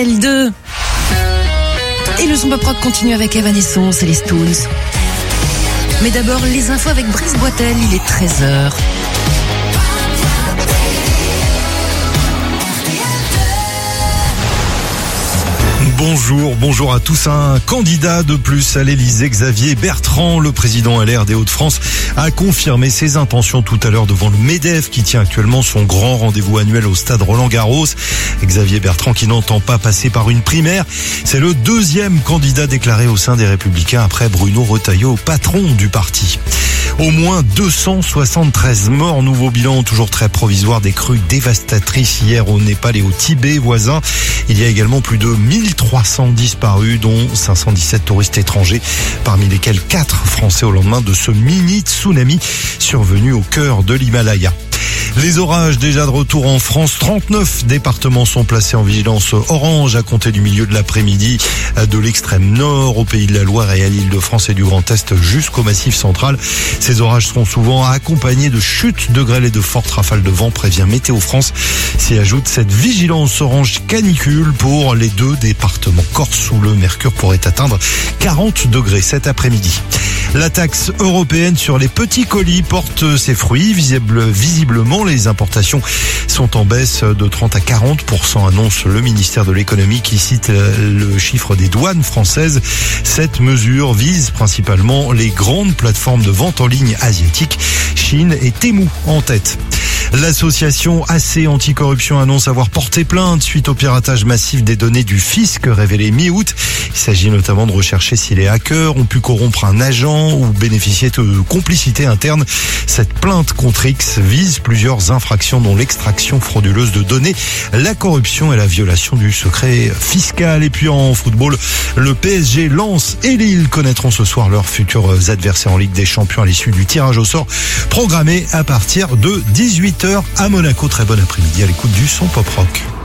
L2. Et le son pop rock continue avec Evanescence et les Stones. Mais d'abord, les infos avec Brice Boitel, il est 13h. Bonjour à tous. Un candidat de plus à l'Élysée, Xavier Bertrand, le président LR des Hauts-de-France, a confirmé ses intentions tout à l'heure devant le MEDEF qui tient actuellement son grand rendez-vous annuel au stade Roland-Garros. Xavier Bertrand qui n'entend pas passer par une primaire. C'est le deuxième candidat déclaré au sein des Républicains après Bruno Retailleau, patron du parti. Au moins 273 morts, nouveau bilan toujours très provisoire des crues dévastatrices hier au Népal et au Tibet voisin. Il y a également plus de 1300 disparus, dont 517 touristes étrangers, parmi lesquels 4 Français au lendemain de ce mini tsunami survenu au cœur de l'Himalaya. Les orages déjà de retour en France. 39 départements sont placés en vigilance orange à compter du milieu de l'après-midi, de l'extrême nord au Pays de la Loire et à l'Île-de-France et du Grand Est jusqu'au Massif central. Ces orages seront souvent accompagnés de chutes de grêle et de fortes rafales de vent, prévient Météo France. S'y ajoute cette vigilance orange canicule pour les 2 départements corse où le mercure pourrait atteindre 40 degrés cet après-midi. La taxe européenne sur les petits colis porte ses fruits. Visiblement, les importations sont en baisse de 30 à 40%, annonce le ministère de l'économie qui cite le chiffre des douanes françaises. Cette mesure vise principalement les grandes plateformes de vente en ligne asiatiques, Chine et Temu en tête. L'association AC Anticorruption annonce avoir porté plainte suite au piratage massif des données du fisc révélé mi-août. Il s'agit notamment de rechercher si les hackers ont pu corrompre un agent ou bénéficier de complicité interne. Cette plainte contre X vise plusieurs infractions dont l'extraction frauduleuse de données, la corruption et la violation du secret fiscal. Et puis en football, le PSG, Lens et Lille connaîtront ce soir leurs futurs adversaires en Ligue des Champions à l'issue du tirage au sort programmé à partir de 18h à Monaco. Très bon après-midi à l'écoute du son pop rock.